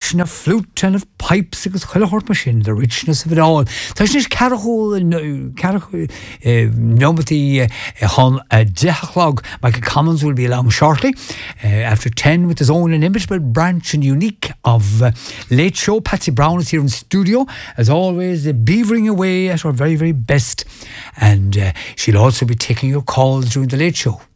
collection of flute and of pipes agus chuile hort machine, the richness of it all. There's this carachol Nomati hon a dechachlog. Michael Commons will be along shortly after 10 with his own inimitable branch and unique of Late Show. Patsy Brown is here in studio as always, beavering away at her very, very best, and she'll also be taking your calls during the Late Show.